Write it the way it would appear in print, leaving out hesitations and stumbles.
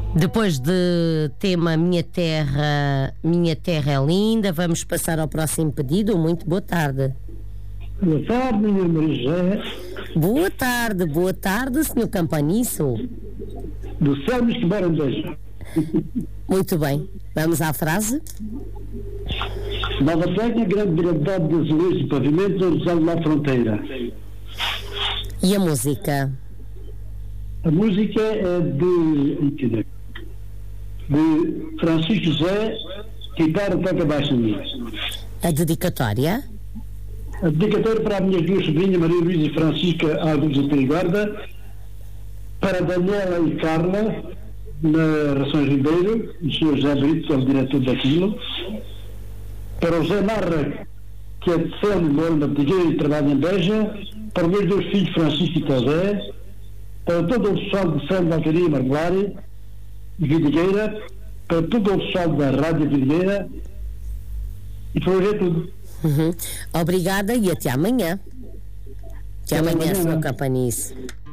Depois de tema Minha Terra é Linda, vamos passar ao próximo pedido. Muito boa tarde. Boa tarde, minha Maria. Boa tarde, Sr. Campaniço. Do céu nos que moram dois. Muito bem, vamos à frase. Nova Serra, grande gravidade de azulejos e pavimentos, horizonte na fronteira. E a música? A música é de Francisco José, guitarra toca baixo minha. A dedicatória? A dedicatória para as minhas duas sobrinhas, Maria Luísa e Francisca Alves de Periguarda, para Daniela e Carla, na Rações Ribeiro, o Sr. José Brito, que é o diretor daquilo, para o José Narra, que é de Céu, mora na Betigueira e trabalha em Beja, para os meus dois filhos, Francisco e José, para todo o pessoal de Céu, Valcaria e Marmelari, e Vidigueira, para todo o pessoal da Rádio Vidigueira, e por hoje é tudo. Obrigada e até amanhã. Até amanhã, Sr. Campaniço.